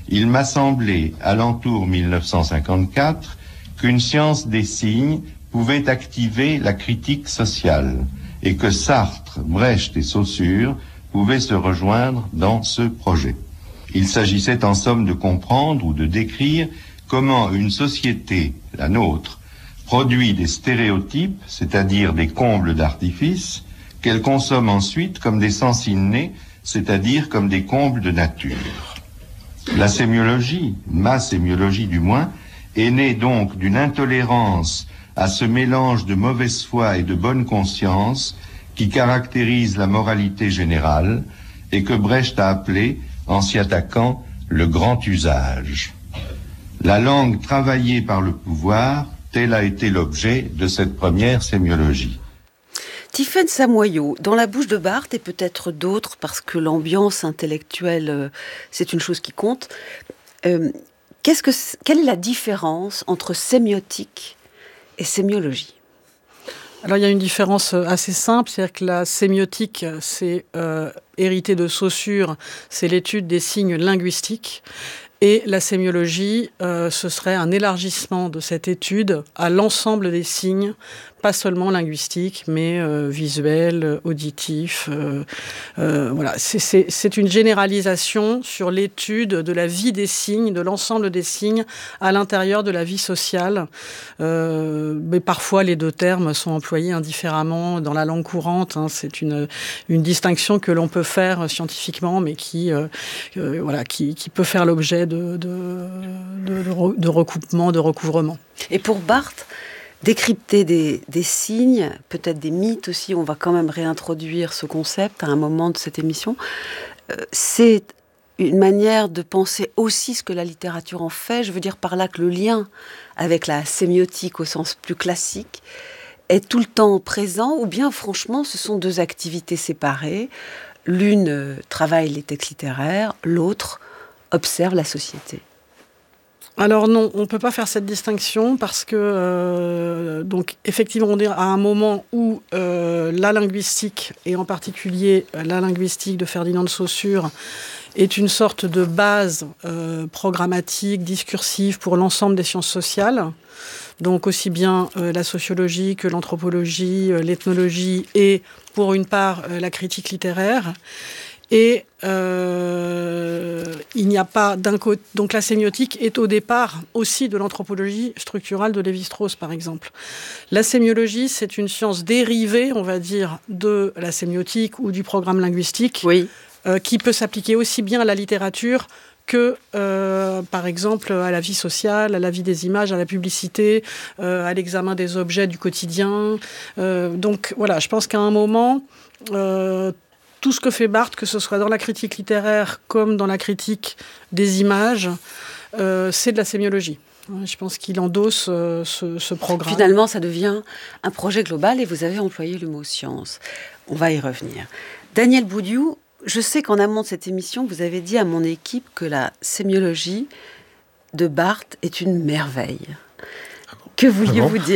il m'a semblé, alentour 1954, qu'une science des signes pouvait activer la critique sociale et que Sartre, Brecht et Saussure pouvaient se rejoindre dans ce projet. Il s'agissait en somme de comprendre ou de décrire comment une société, la nôtre, produit des stéréotypes, c'est-à-dire des combles d'artifice, qu'elle consomme ensuite comme des sens innés, c'est-à-dire comme des combles de nature. La sémiologie, ma sémiologie du moins, est née donc d'une intolérance à ce mélange de mauvaise foi et de bonne conscience qui caractérise la moralité générale et que Brecht a appelé, en s'y attaquant, le grand usage. La langue travaillée par le pouvoir, tel a été l'objet de cette première sémiologie. Tiffaine Samoyau, dans la bouche de Barthes et peut-être d'autres, parce que l'ambiance intellectuelle, c'est une chose qui compte, quelle est la différence entre sémiotique et sémiologie ? Alors il y a une différence assez simple, c'est-à-dire que la sémiotique, c'est hérité de Saussure, c'est l'étude des signes linguistiques. Et la sémiologie, ce serait un élargissement de cette étude à l'ensemble des signes, pas seulement linguistiques, mais visuels, auditifs. Voilà, c'est une généralisation sur l'étude de la vie des signes, de l'ensemble des signes à l'intérieur de la vie sociale. Mais parfois, les deux termes sont employés indifféremment dans la langue courante. Hein. C'est une distinction que l'on peut faire scientifiquement, mais qui peut faire l'objet de recoupement, de recouvrement. Et pour Barthes, décrypter des signes, peut-être des mythes aussi, on va quand même réintroduire ce concept à un moment de cette émission, c'est une manière de penser aussi ce que la littérature en fait. Je veux dire par là que le lien avec la sémiotique au sens plus classique est tout le temps présent, ou bien franchement ce sont deux activités séparées. L'une travaille les textes littéraires, l'autre observe la société. Alors non, on ne peut pas faire cette distinction parce que, donc effectivement, on est à un moment où la linguistique, et en particulier la linguistique de Ferdinand de Saussure, est une sorte de base programmatique, discursive pour l'ensemble des sciences sociales. Donc aussi bien la sociologie que l'anthropologie, l'ethnologie et, pour une part, la critique littéraire. Et il n'y a pas d'un côté. Donc la sémiotique est au départ aussi de l'anthropologie structurale de Lévi-Strauss, par exemple. La sémiologie, c'est une science dérivée, on va dire, de la sémiotique ou du programme linguistique, oui. Qui peut s'appliquer aussi bien à la littérature que, par exemple, à la vie sociale, à la vie des images, à la publicité, à l'examen des objets du quotidien. Donc voilà, je pense qu'à un moment, tout ce que fait Barthes, que ce soit dans la critique littéraire comme dans la critique des images, c'est de la sémiologie. Je pense qu'il endosse ce programme. Finalement, ça devient un projet global et vous avez employé le mot science. On va y revenir. Daniel Boudiou, je sais qu'en amont de cette émission, vous avez dit à mon équipe que la sémiologie de Barthes est une merveille. Que vouliez-vous dire ?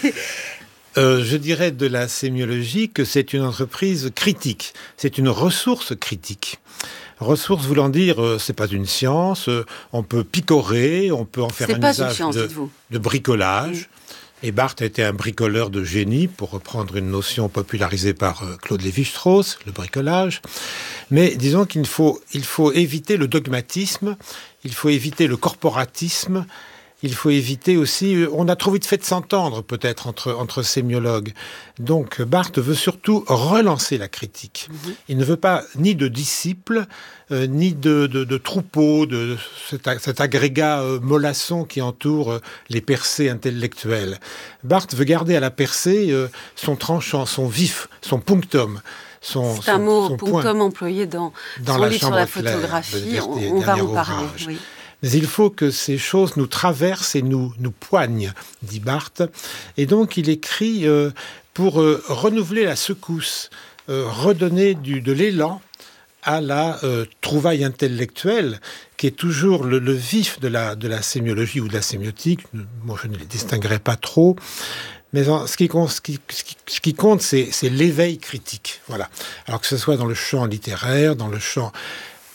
Je dirais de la sémiologie que c'est une entreprise critique. C'est une ressource critique. Ressource voulant dire, c'est pas une science, on peut picorer, on peut en faire un usage de bricolage. Et Barthes était un bricoleur de génie, pour reprendre une notion popularisée par Claude Lévi-Strauss, le bricolage. Mais disons qu'il faut éviter le dogmatisme, il faut éviter le corporatisme, il faut éviter aussi... On a trop vite fait de s'entendre, peut-être, entre sémiologues. Donc, Barthes veut surtout relancer la critique. Il ne veut pas ni de disciples, ni de troupeaux, de cet agrégat mollasson qui entoure les percées intellectuelles. Barthes veut garder à la percée son tranchant, son vif, son punctum. C'est un mot, punctum, employé dans son livre sur la photographie. On va en parler, oui. Mais il faut que ces choses nous traversent et nous poignent, dit Barthes. Et donc, il écrit pour renouveler la secousse, redonner de l'élan à la trouvaille intellectuelle, qui est toujours le vif de la sémiologie ou de la sémiotique. Moi, je ne les distinguerai pas trop. Mais ce qui compte, c'est l'éveil critique. Voilà. Alors que ce soit dans le champ littéraire, dans le champ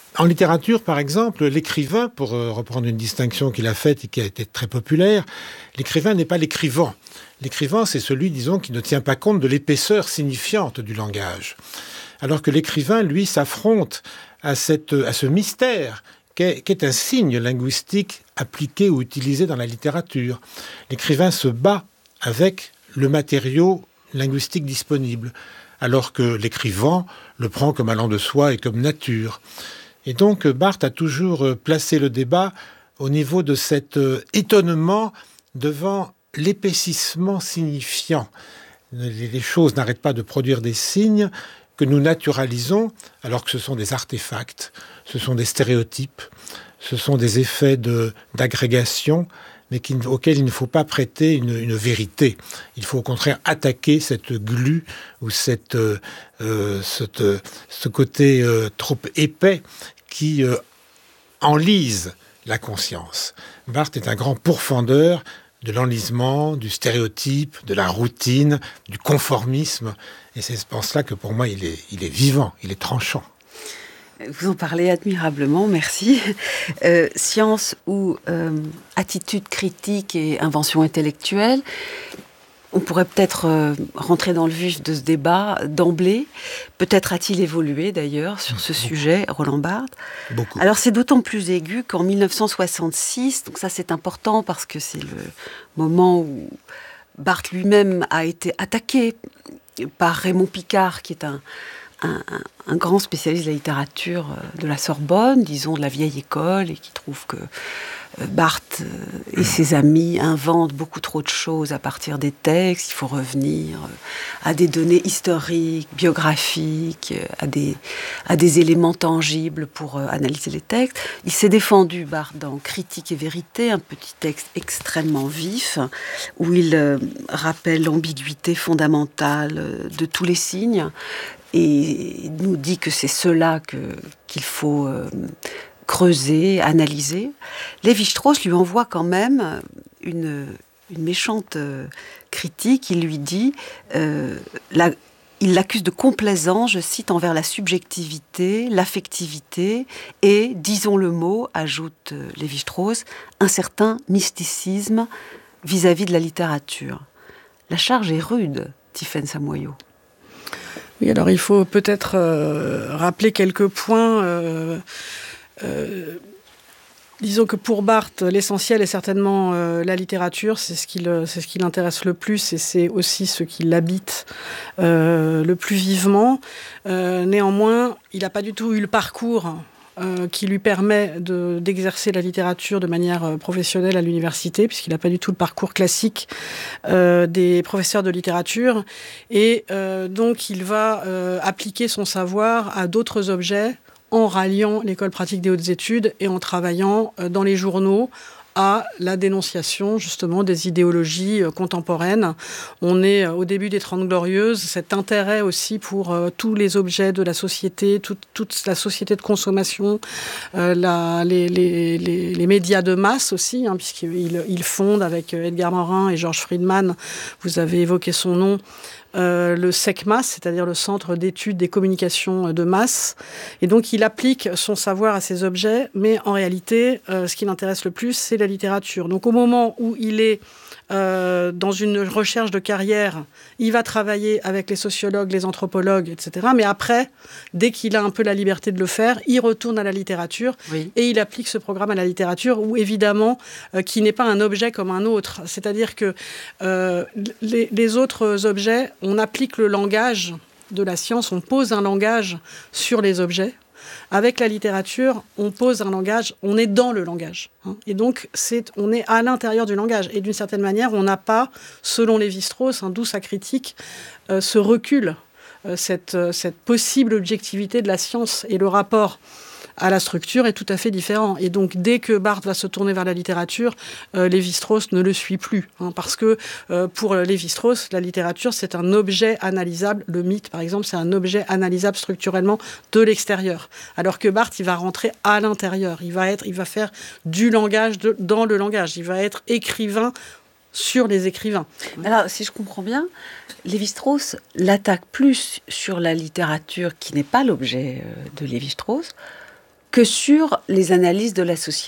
En littérature, par exemple, l'écrivain, pour reprendre une distinction qu'il a faite et qui a été très populaire, l'écrivain n'est pas l'écrivant. L'écrivant, c'est celui, disons, qui ne tient pas compte de l'épaisseur signifiante du langage. Alors que l'écrivain, lui, s'affronte à ce mystère qu'est un signe linguistique appliqué ou utilisé dans la littérature. L'écrivain se bat avec le matériau linguistique disponible, alors que l'écrivain le prend comme allant de soi et comme nature. Et donc Barthes a toujours placé le débat au niveau de cet étonnement devant l'épaississement signifiant. Les choses n'arrêtent pas de produire des signes que nous naturalisons, alors que ce sont des artefacts, ce sont des stéréotypes, ce sont des effets d'agrégation, mais auxquels il ne faut pas prêter une vérité. Il faut au contraire attaquer cette glu ou ce côté trop épais qui enlise la conscience. Barthes est un grand pourfendeur de l'enlisement, du stéréotype, de la routine, du conformisme. Et c'est pour cela que pour moi, il est vivant, il est tranchant. Vous en parlez admirablement, merci. Science ou attitude critique et invention intellectuelle, on pourrait peut-être rentrer dans le vif de ce débat d'emblée. Peut-être a-t-il évolué d'ailleurs sur ce sujet, Roland Barthes. Beaucoup. Alors c'est d'autant plus aigu qu'en 1966, donc ça c'est important parce que c'est le moment où Barthes lui-même a été attaqué par Raymond Picard, qui est un grand spécialiste de la littérature de la Sorbonne, disons de la vieille école, et qui trouve que Barthes et ses amis inventent beaucoup trop de choses à partir des textes. Il faut revenir à des données historiques, biographiques, à des éléments tangibles pour analyser les textes. Il s'est défendu, Barthes, dans Critique et vérité, un petit texte extrêmement vif, où il rappelle l'ambiguïté fondamentale de tous les signes, et nous dit que c'est cela qu'il faut creuser, analyser. Lévi-Strauss lui envoie quand même une méchante critique. Il lui dit, il l'accuse de complaisance, je cite, envers la subjectivité, l'affectivité et, disons le mot, ajoute Lévi-Strauss, un certain mysticisme vis-à-vis de la littérature. La charge est rude, Tiphaine Samoyau. Oui, alors il faut peut-être rappeler quelques points. Disons que pour Barthes, l'essentiel est certainement la littérature, c'est ce qui l'intéresse le plus et c'est aussi ce qui l'habite le plus vivement. Néanmoins, il n'a pas du tout eu le parcours qui lui permet d'exercer la littérature de manière professionnelle à l'université, puisqu'il n'a pas du tout le parcours classique des professeurs de littérature. Et donc, il va appliquer son savoir à d'autres objets en ralliant l'école pratique des hautes études et en travaillant dans les journaux à la dénonciation justement des idéologies contemporaines. On est au début des 30 Glorieuses, cet intérêt aussi pour tous les objets de la société, toute la société de consommation, les médias de masse aussi, hein, puisqu'il fonde avec Edgar Morin et Georges Friedman, vous avez évoqué son nom, le SECMAS, c'est-à-dire le Centre d'études des communications de masse. Et donc, il applique son savoir à ces objets, mais en réalité, ce qui l'intéresse le plus, c'est la littérature. Donc, au moment où il est dans une recherche de carrière, il va travailler avec les sociologues, les anthropologues, etc. Mais après, dès qu'il a un peu la liberté de le faire, il retourne à la littérature et il applique ce programme à la littérature où, évidemment, qui n'est pas un objet comme un autre. C'est-à-dire que les autres objets, on applique le langage de la science, on pose un langage sur les objets. Avec la littérature, on pose un langage, on est dans le langage. Hein, et donc, on est à l'intérieur du langage. Et d'une certaine manière, on n'a pas, selon Lévi-Strauss, d'où sa critique, ce recul, cette possible objectivité de la science et le rapport à la structure est tout à fait différent. Et donc, dès que Barthes va se tourner vers la littérature, Lévi-Strauss ne le suit plus. Hein, parce que pour Lévi-Strauss, la littérature, c'est un objet analysable. Le mythe, par exemple, c'est un objet analysable structurellement de l'extérieur. Alors que Barthes, il va rentrer à l'intérieur. Il va faire du langage dans le langage. Il va être écrivain sur les écrivains. Alors, si je comprends bien, Lévi-Strauss l'attaque plus sur la littérature qui n'est pas l'objet de Lévi-Strauss que sur les analyses de la société.